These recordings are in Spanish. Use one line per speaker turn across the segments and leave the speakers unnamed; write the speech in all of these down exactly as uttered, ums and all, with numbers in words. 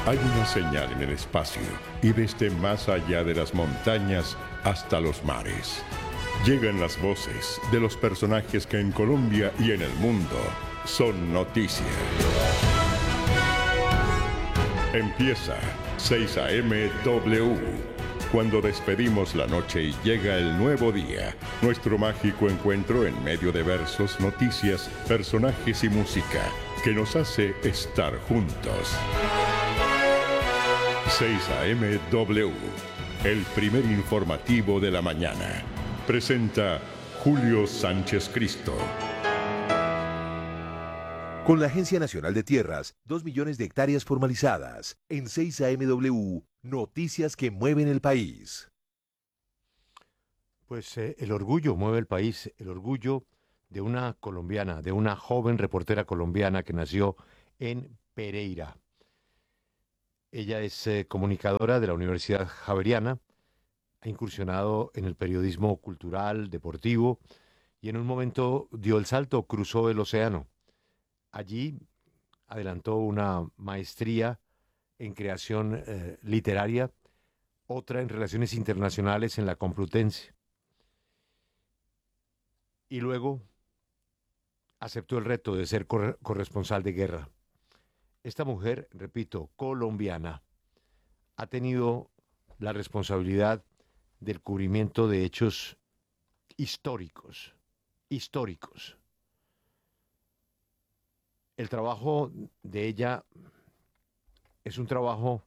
Hay una señal en el espacio y desde más allá de las montañas hasta los mares. Llegan las voces de los personajes que en Colombia y en el mundo son noticia. Empieza seis A M W. Cuando despedimos la noche y llega el nuevo día, nuestro mágico encuentro en medio de versos, noticias, personajes y música que nos hace estar juntos. seis A M W, el primer informativo de la mañana. Presenta Julio Sánchez Cristo.
Con la Agencia Nacional de Tierras, dos millones de hectáreas formalizadas. En seis A M W, noticias que mueven el país.
Pues eh, el orgullo mueve el país, el orgullo de una colombiana, de una joven reportera colombiana que nació en Pereira. Ella es eh, comunicadora de la Universidad Javeriana, ha incursionado en el periodismo cultural, deportivo, y en un momento dio el salto, cruzó el océano. Allí adelantó una maestría en creación eh, literaria, otra en relaciones internacionales en la Complutense. Y luego aceptó el reto de ser corre- corresponsal de guerra. Esta mujer, repito, colombiana, ha tenido la responsabilidad del cubrimiento de hechos históricos, históricos. El trabajo de ella es un trabajo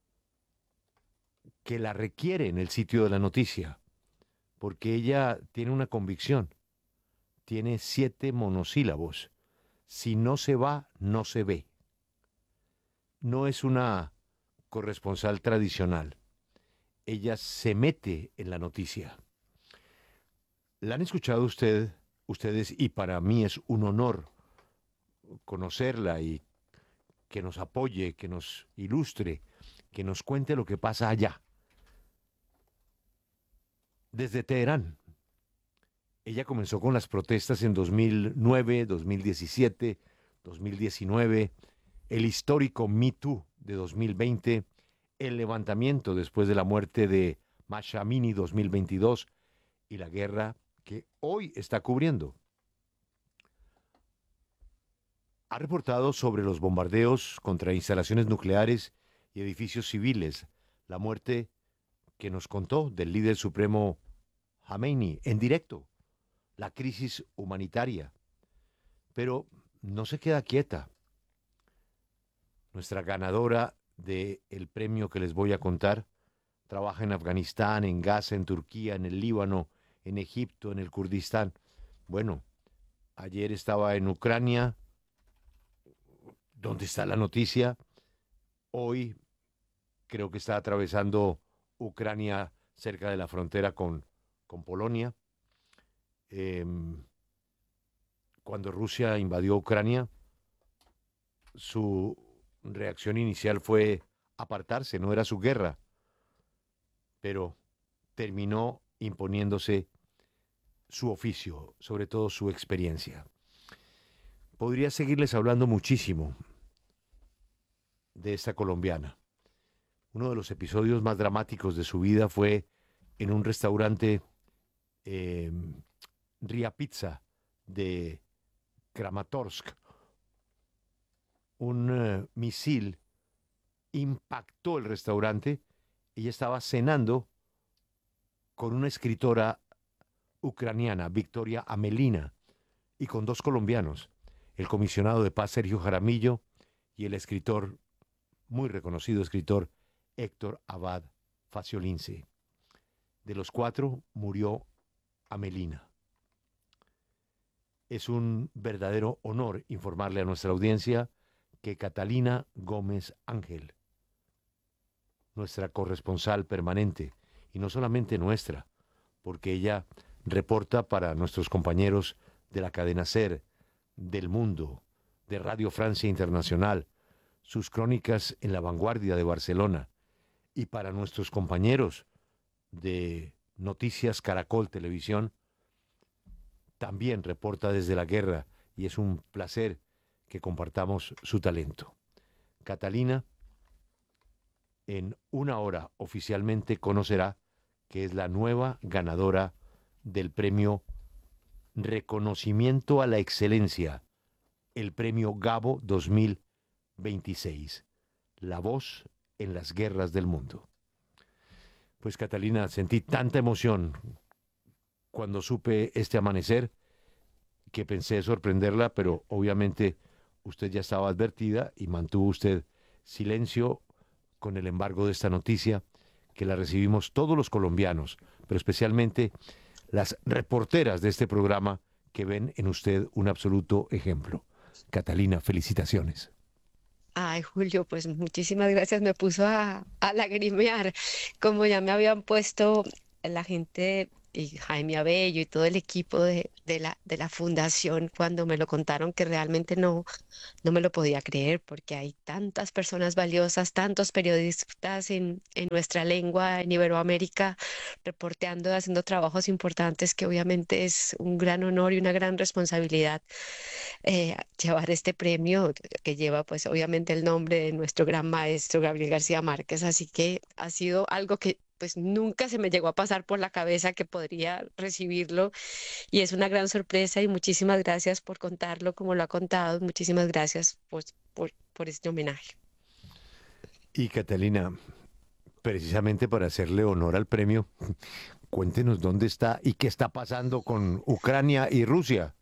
que la requiere en el sitio de la noticia, porque ella tiene una convicción, tiene siete monosílabos. Si no se va, no se ve. No es una corresponsal tradicional. Ella se mete en la noticia. La han escuchado usted, ustedes, y para mí es un honor conocerla y que nos apoye, que nos ilustre, que nos cuente lo que pasa allá. Desde Teherán. Ella comenzó con las protestas en dos mil nueve, dos mil diecisiete, dos mil diecinueve, el histórico Me Too de dos mil veinte, el levantamiento después de la muerte de Masha Amini dos mil veintidós y la guerra que hoy está cubriendo. Ha reportado sobre los bombardeos contra instalaciones nucleares y edificios civiles, la muerte que nos contó del líder supremo Khamenei en directo, la crisis humanitaria. Pero no se queda quieta. Nuestra ganadora del premio que les voy a contar trabaja en Afganistán, en Gaza, en Turquía, en el Líbano, en Egipto, en el Kurdistán. Bueno, ayer estaba en Ucrania, donde está la noticia. Hoy creo que está atravesando Ucrania cerca de la frontera con, con Polonia. Eh, cuando Rusia invadió Ucrania, su reacción inicial fue apartarse, no era su guerra, pero terminó imponiéndose su oficio, sobre todo su experiencia. Podría seguirles hablando muchísimo de esta colombiana. Uno de los episodios más dramáticos de su vida fue en un restaurante eh, Ria Pizza de Kramatorsk. Un uh, misil impactó el restaurante. Ella estaba cenando con una escritora ucraniana, Victoria Amelina, y con dos colombianos, el comisionado de paz Sergio Jaramillo y el escritor, muy reconocido escritor, Héctor Abad Faciolince. De los cuatro murió Amelina. Es un verdadero honor informarle a nuestra audiencia que Catalina Gómez Ángel, nuestra corresponsal permanente, y no solamente nuestra, porque ella reporta para nuestros compañeros de la cadena SER, del Mundo, de Radio Francia Internacional, sus crónicas en La Vanguardia de Barcelona, y para nuestros compañeros de Noticias Caracol Televisión, también reporta desde la guerra, y es un placer que compartamos su talento. Catalina en una hora oficialmente conocerá que es la nueva ganadora del premio Reconocimiento a la Excelencia, el premio Gabo dos mil veintiséis, La voz en las guerras del mundo. Pues Catalina, sentí tanta emoción cuando supe este amanecer que pensé sorprenderla, pero obviamente usted ya estaba advertida y mantuvo usted silencio con el embargo de esta noticia, que la recibimos todos los colombianos, pero especialmente las reporteras de este programa que ven en usted un absoluto ejemplo. Catalina, felicitaciones.
Ay, Julio, pues muchísimas gracias. Me puso a, a lagrimear, como ya me habían puesto la gente y Jaime Abello y todo el equipo de, de la, de la fundación cuando me lo contaron, que realmente no, no me lo podía creer, porque hay tantas personas valiosas, tantos periodistas en, en nuestra lengua, en Iberoamérica, reporteando, haciendo trabajos importantes, que obviamente es un gran honor y una gran responsabilidad eh, llevar este premio que lleva pues obviamente el nombre de nuestro gran maestro Gabriel García Márquez. Así que ha sido algo que pues nunca se me llegó a pasar por la cabeza que podría recibirlo, y es una gran sorpresa, y muchísimas gracias por contarlo como lo ha contado. Muchísimas gracias pues, por, por este homenaje.
Y Catalina, precisamente para hacerle honor al premio, cuéntenos dónde está y qué está pasando con Ucrania y Rusia.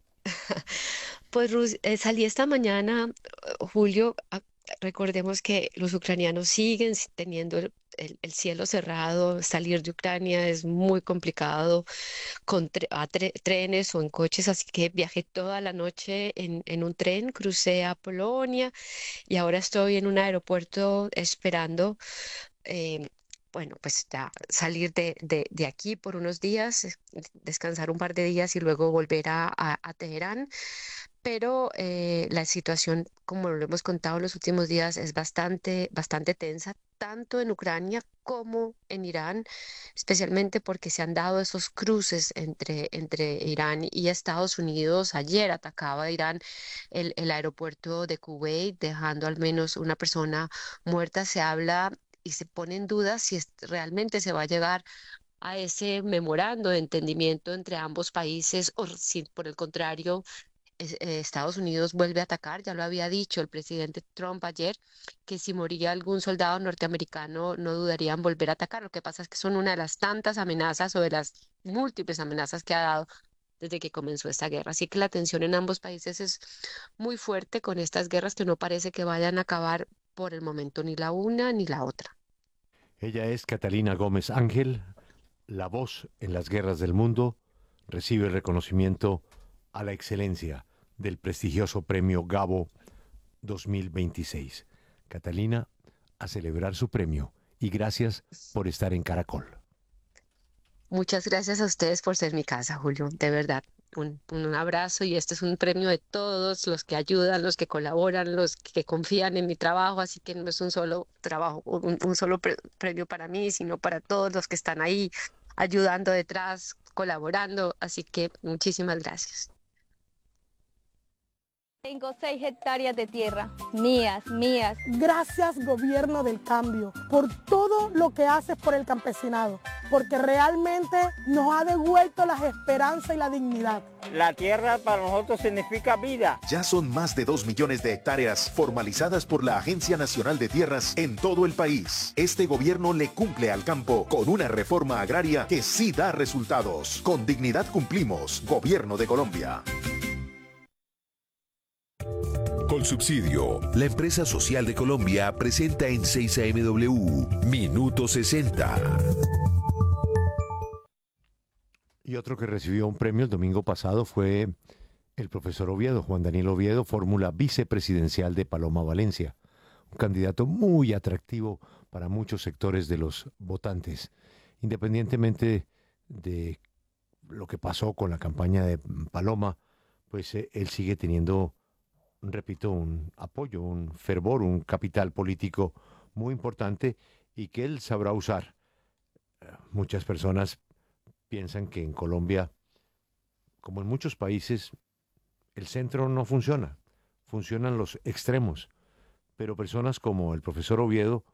Pues Rus- eh, salí esta mañana, eh, Julio. a- Recordemos que los ucranianos siguen si- teniendo el, el- el cielo cerrado. Salir de Ucrania es muy complicado con tre- a tre- trenes o en coches, así que viajé toda la noche en, en un tren, crucé a Polonia y ahora estoy en un aeropuerto esperando. eh, Bueno, pues ya salir de, de, de aquí por unos días, eh, descansar un par de días y luego volver a, a, a Teherán. Pero eh, la situación, como lo hemos contado en los últimos días, es bastante, bastante tensa, tanto en Ucrania como en Irán, especialmente porque se han dado esos cruces entre, entre Irán y Estados Unidos. Ayer atacaba Irán el, el aeropuerto de Kuwait, dejando al menos una persona muerta. Se habla y se pone en duda si es- realmente se va a llegar a ese memorando de entendimiento entre ambos países, o si por el contrario es- eh, Estados Unidos vuelve a atacar. Ya lo había dicho el presidente Trump ayer, que si moría algún soldado norteamericano no dudarían en volver a atacar. Lo que pasa es que son una de las tantas amenazas o de las múltiples amenazas que ha dado desde que comenzó esta guerra. Así que la tensión en ambos países es muy fuerte con estas guerras que no parece que vayan a acabar por el momento ni la una ni la otra.
Ella es Catalina Gómez Ángel, la voz en las guerras del mundo, recibe el reconocimiento a la excelencia del prestigioso premio Gabo dos mil veintiséis. Catalina, a celebrar su premio y gracias por estar en Caracol.
Muchas gracias a ustedes por ser mi casa, Julio. De verdad, un, un abrazo, y este es un premio de todos los que ayudan, los que colaboran, los que confían en mi trabajo. Así que no es un solo trabajo, un, un solo pre- premio para mí, sino para todos los que están ahí ayudando detrás, colaborando. Así que muchísimas gracias.
Tengo seis hectáreas de tierra, mías, mías.
Gracias, gobierno del cambio, por todo lo que haces por el campesinado, porque realmente nos ha devuelto la esperanza y la dignidad.
La tierra para nosotros significa vida.
Ya son más de dos millones de hectáreas formalizadas por la Agencia Nacional de Tierras en todo el país. Este gobierno le cumple al campo con una reforma agraria que sí da resultados. Con dignidad cumplimos, Gobierno de Colombia. Colsubsidio, la empresa social de Colombia, presenta en seis A M W Minuto sesenta.
Y otro que recibió un premio el domingo pasado fue el profesor Oviedo, Juan Daniel Oviedo, fórmula vicepresidencial de Paloma Valencia, un candidato muy atractivo para muchos sectores de los votantes, independientemente de lo que pasó con la campaña de Paloma. Pues eh, él sigue teniendo, repito, un apoyo, un fervor, un capital político muy importante y que él sabrá usar. Eh, Muchas personas piensan que en Colombia, como en muchos países, el centro no funciona, funcionan los extremos, pero personas como el profesor Oviedo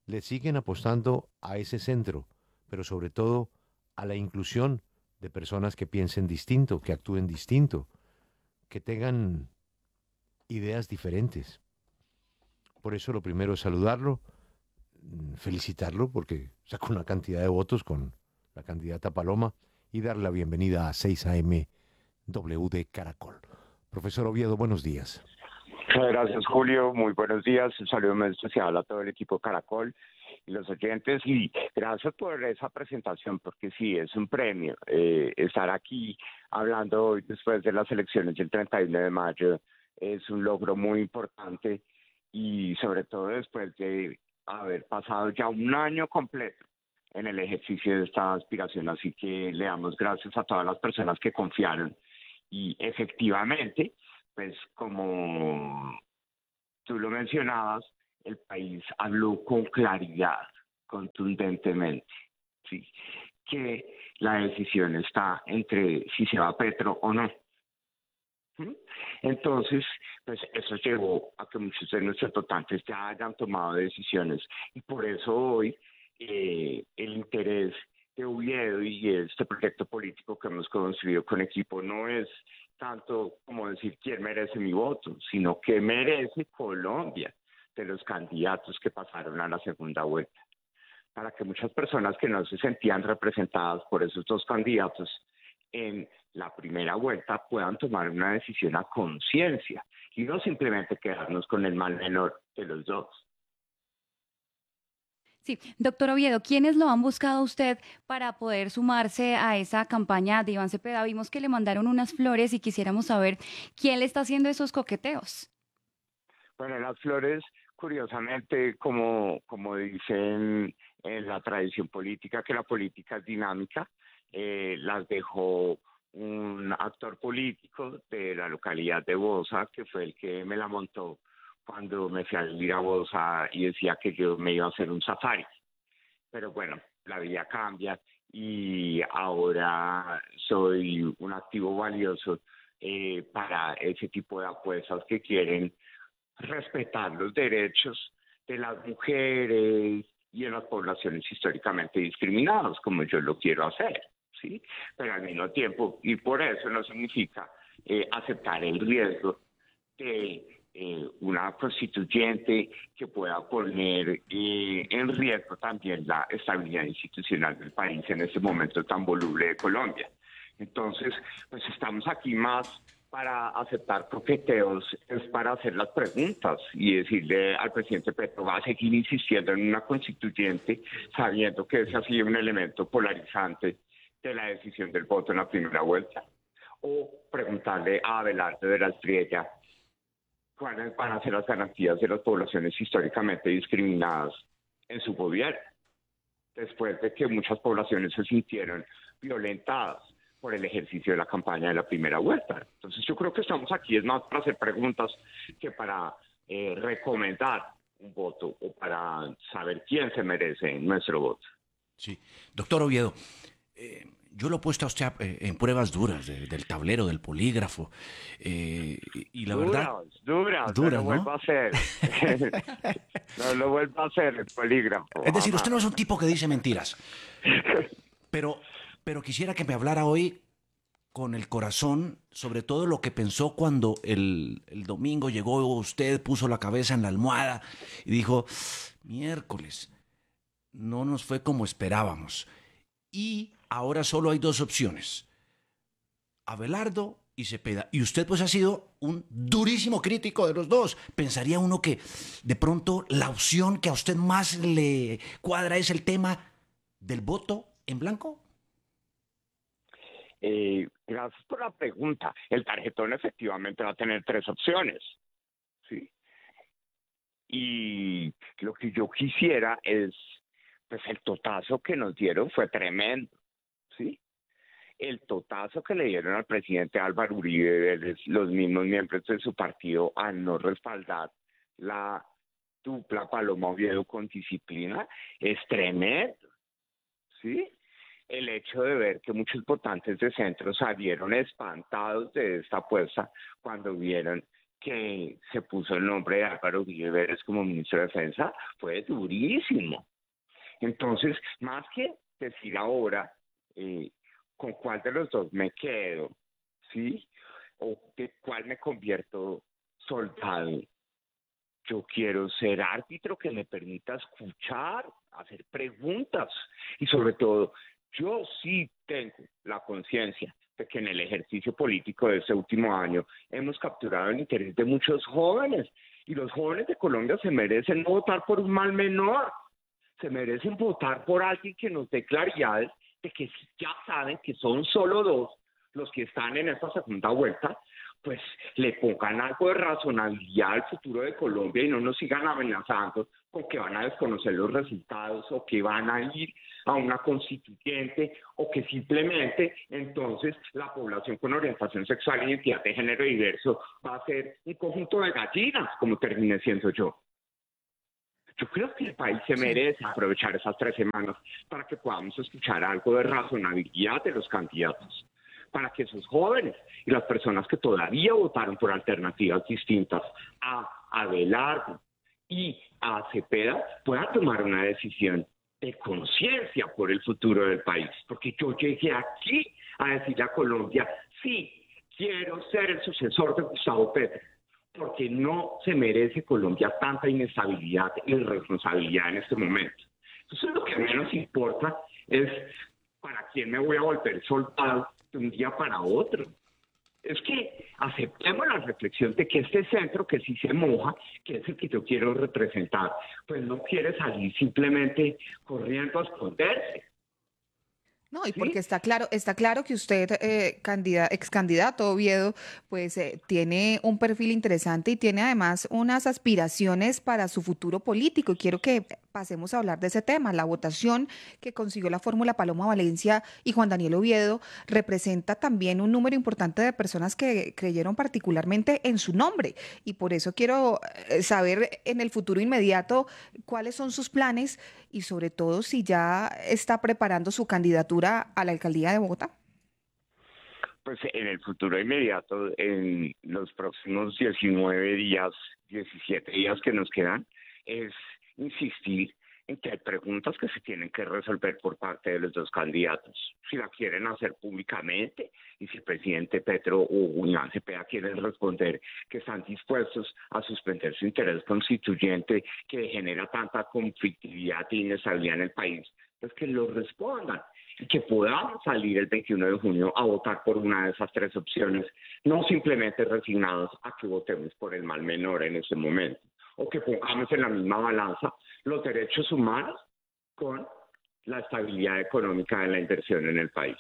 le siguen apostando a ese centro, pero sobre todo a la inclusión de personas que piensen distinto, que actúen distinto, que tengan ideas diferentes. Por eso lo primero es saludarlo, felicitarlo porque sacó una cantidad de votos con la candidata Paloma y darle la bienvenida a seis A M W de Caracol. Profesor Oviedo, buenos días.
Gracias, Julio. Muy buenos días. Un saludo muy especial a todo el equipo Caracol y los oyentes. Y gracias por esa presentación, porque sí, es un premio eh, estar aquí hablando hoy después de las elecciones del treinta y uno de mayo. Es un logro muy importante y sobre todo después de haber pasado ya un año completo en el ejercicio de esta aspiración. Así que le damos gracias a todas las personas que confiaron y efectivamente, pues como tú lo mencionabas, el país habló con claridad, contundentemente, ¿sí? Que la decisión está entre si se va Petro o no. Entonces, pues eso llevó a que muchos de nuestros votantes ya hayan tomado decisiones y por eso hoy eh, el interés de Oviedo y este proyecto político que hemos construido con equipo no es tanto como decir quién merece mi voto, sino qué merece Colombia de los candidatos que pasaron a la segunda vuelta, para que muchas personas que no se sentían representadas por esos dos candidatos en la primera vuelta puedan tomar una decisión a conciencia y no simplemente quedarnos con el mal menor de los dos.
Sí, doctor Oviedo, ¿quiénes lo han buscado a usted para poder sumarse a esa campaña de Iván Cepeda? Vimos que le mandaron unas flores y quisiéramos saber quién le está haciendo esos coqueteos.
Bueno, las flores, curiosamente, como, como dicen en la tradición política, que la política es dinámica, eh, las dejó un actor político de la localidad de Bosa, que fue el que me la montó cuando me fui a vivir a Bosa y decía que yo me iba a hacer un safari. Pero bueno, la vida cambia y ahora soy un activo valioso eh, para ese tipo de apuestas que quieren respetar los derechos de las mujeres y de las poblaciones históricamente discriminadas, como yo lo quiero hacer, ¿sí? Pero al mismo tiempo, y por eso no significa eh, aceptar el riesgo de Eh, una constituyente que pueda poner eh, en riesgo también la estabilidad institucional del país en este momento tan voluble de Colombia. Entonces, pues estamos aquí más para aceptar coqueteos, es para hacer las preguntas y decirle al presidente Petro, va a seguir insistiendo en una constituyente sabiendo que ese ha sido un elemento polarizante de la decisión del voto en la primera vuelta. O preguntarle a Abelardo de la Estrella cuáles van a ser las garantías de las poblaciones históricamente discriminadas en su gobierno, después de que muchas poblaciones se sintieron violentadas por el ejercicio de la campaña de la primera vuelta. Entonces yo creo que estamos aquí es más para hacer preguntas que para eh, recomendar un voto o para saber quién se merece nuestro voto.
Sí, doctor Oviedo, eh, yo lo he puesto a usted en pruebas duras de, del tablero, del polígrafo, eh, y la
duras,
verdad...
Duras,
duras,
no lo vuelvo a hacer. No lo vuelvo a hacer, el polígrafo.
Es decir,
Ajá.
usted no es un tipo que dice mentiras, pero, pero quisiera que me hablara hoy con el corazón sobre todo lo que pensó cuando el, el domingo llegó usted, puso la cabeza en la almohada y dijo, miércoles, no nos fue como esperábamos. Y ahora solo hay dos opciones, Abelardo y Cepeda. Y usted pues ha sido un durísimo crítico de los dos. Pensaría uno que de pronto la opción que a usted más le cuadra es el tema del voto en blanco.
Eh, gracias por la pregunta. El tarjetón efectivamente va a tener tres opciones, ¿sí? Y lo que yo quisiera es, pues el totazo que nos dieron fue tremendo, ¿sí? El totazo que le dieron al presidente Álvaro Uribe, los mismos miembros de su partido, al no respaldar la dupla Paloma Oviedo con disciplina, es tremendo, ¿sí? El hecho de ver que muchos votantes de centro salieron espantados de esta apuesta cuando vieron que se puso el nombre de Álvaro Uribe Vélez como ministro de Defensa fue durísimo. Entonces, más que decir ahora eh, con cuál de los dos me quedo, ¿sí? O de cuál me convierto soldado, yo quiero ser árbitro que me permita escuchar, hacer preguntas y sobre todo, yo sí tengo la conciencia de que en el ejercicio político de este último año hemos capturado el interés de muchos jóvenes y los jóvenes de Colombia se merecen no votar por un mal menor, se merecen votar por alguien que nos dé claridad de que si ya saben que son solo dos los que están en esta segunda vuelta, pues le pongan algo de razonabilidad al futuro de Colombia y no nos sigan amenazando con que van a desconocer los resultados o que van a ir a una constituyente o que simplemente entonces la población con orientación sexual e identidad de género diverso va a ser un conjunto de gallinas, como terminé siendo yo. Yo creo que el país se merece aprovechar esas tres semanas para que podamos escuchar algo de razonabilidad de los candidatos, para que esos jóvenes y las personas que todavía votaron por alternativas distintas a Abelardo y a Cepeda puedan tomar una decisión de conciencia por el futuro del país. Porque yo llegué aquí a decirle a Colombia, sí, quiero ser el sucesor de Gustavo Petro, porque no se merece Colombia tanta inestabilidad y irresponsabilidad en este momento. Entonces lo que menos importa es para quién me voy a volver soldado de un día para otro. Es que aceptemos la reflexión de que este centro que sí se moja, que es el que yo quiero representar, pues no quiere salir simplemente corriendo a esconderse.
No, y porque está claro, está claro que usted, eh, candida- ex candidato Oviedo, pues eh, tiene un perfil interesante y tiene además unas aspiraciones para su futuro político. Y quiero que pasemos a hablar de ese tema. La votación que consiguió la fórmula Paloma Valencia y Juan Daniel Oviedo representa también un número importante de personas que creyeron particularmente en su nombre. Y por eso quiero eh, saber en el futuro inmediato cuáles son sus planes y sobre todo si ya está preparando su candidatura a la alcaldía de Bogotá.
Pues en el futuro inmediato, en los próximos diecinueve días, diecisiete días que nos quedan, es insistir en que hay preguntas que se tienen que resolver por parte de los dos candidatos. Si la quieren hacer públicamente y si el presidente Petro o Iván Cepeda quieren responder que están dispuestos a suspender su interés constituyente que genera tanta conflictividad e inestabilidad en el país, pues que lo respondan y que podamos salir el veintiuno de junio a votar por una de esas tres opciones, no simplemente resignados a que votemos por el mal menor en ese momento, o que pongamos en la misma balanza los derechos humanos con la estabilidad económica de la inversión en el país.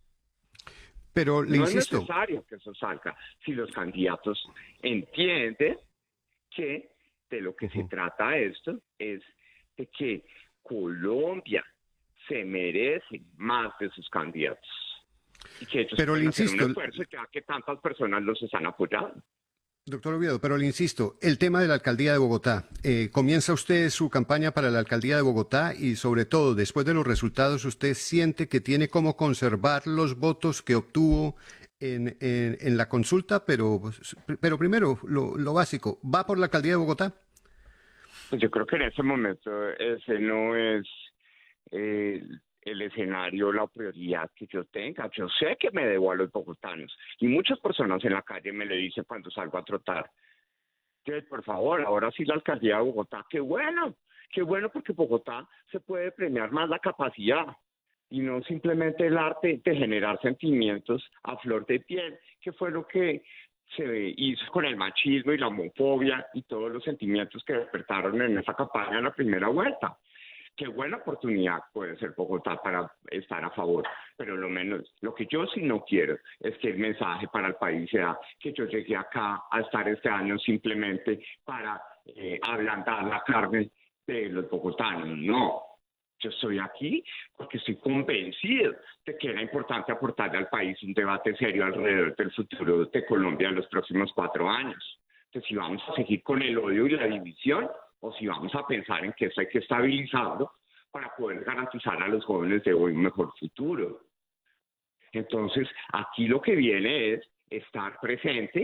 Pero le
no
insisto.
es necesario que eso salga si los candidatos entienden que de lo que uh-huh. se trata esto es de que Colombia se merece más de sus candidatos y que ellos
pero le insisto,
hacer un esfuerzo ya que tantas personas los están apoyando.
Doctor Oviedo, pero le insisto, el tema de la alcaldía de Bogotá, eh, ¿comienza usted su campaña para la alcaldía de Bogotá y sobre todo después de los resultados usted siente que tiene cómo conservar los votos que obtuvo en, en, en la consulta? Pero, pero primero, lo, lo básico, ¿va por la alcaldía de Bogotá?
Pues yo creo que en ese momento ese no es eh, el escenario, la prioridad que yo tenga. Yo sé que me debo a los bogotanos y muchas personas en la calle me lo dicen cuando salgo a trotar. Que por favor, ahora sí la alcaldía de Bogotá, qué bueno, qué bueno porque Bogotá se puede premiar más la capacidad y no simplemente el arte de generar sentimientos a flor de piel, que fue lo que se hizo con el machismo y la homofobia y todos los sentimientos que despertaron en esa campaña en la primera vuelta. Qué buena oportunidad puede ser Bogotá para estar a favor, pero lo menos, lo que yo sí no quiero es que el mensaje para el país sea que yo llegué acá a estar este año simplemente para eh, ablandar la carne de los bogotanos. No, yo estoy aquí porque estoy convencido de que era importante aportarle al país un debate serio alrededor del futuro de Colombia en los próximos cuatro años. Entonces, si vamos a seguir con el odio y la división, o si vamos a pensar en que eso hay que estabilizarlo para poder garantizar a los jóvenes de hoy un mejor futuro. Entonces, aquí lo que viene es estar presente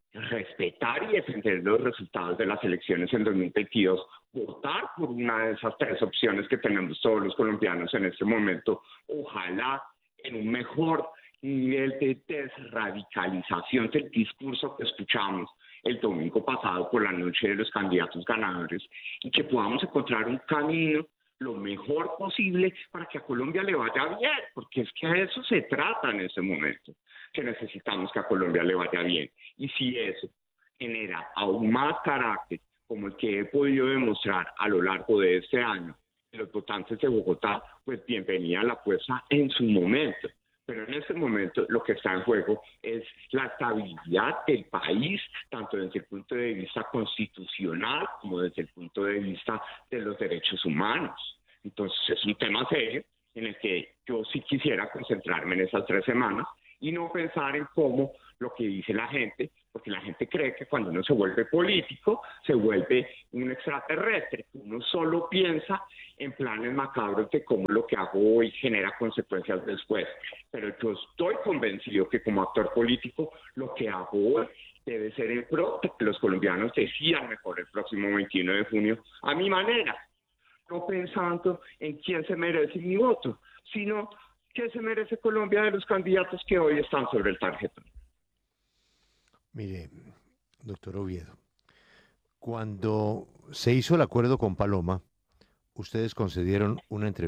respetar y defender los resultados de las elecciones en dos mil veintidós, votar por una de esas tres opciones que tenemos todos los colombianos en este momento, ojalá en un mejor nivel de desradicalización del discurso que escuchamos el domingo pasado por la noche de los candidatos ganadores, y que podamos encontrar un camino lo mejor posible para que a Colombia le vaya bien, porque es que a eso se trata en este momento, que necesitamos que a Colombia le vaya bien. Y si eso genera aún más carácter, como el que he podido demostrar a lo largo de este año, los votantes de Bogotá, pues bienvenida a la fuerza en su momento. Pero en este momento lo que está en juego es la estabilidad del país, tanto desde el punto de vista constitucional como desde el punto de vista de los derechos humanos. Entonces es un tema serio en el que yo sí quisiera concentrarme en esas tres semanas y no pensar en cómo lo que dice la gente, porque la gente cree que cuando uno se vuelve político, se vuelve un extraterrestre. Uno solo piensa en planes macabros de cómo lo que hago hoy genera consecuencias después. Pero yo estoy convencido que como actor político, lo que hago hoy debe ser en pro de que los colombianos decidan mejor el próximo veintiuno de junio a mi manera, no pensando en quién se merece mi voto, sino qué se merece Colombia de los candidatos que hoy están sobre el tarjetón.
Mire, doctor Oviedo, cuando se hizo el acuerdo con Paloma, ustedes concedieron una entrevista